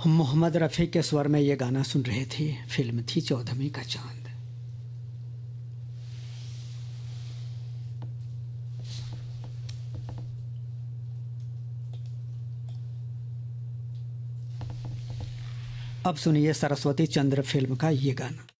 हम मोहम्मद रफ़ी के स्वर में ये गाना सुन रहे थे। फिल्म थी 14वीं का चांद। अब सुनिए सरस्वती चंद्र फिल्म का ये गाना।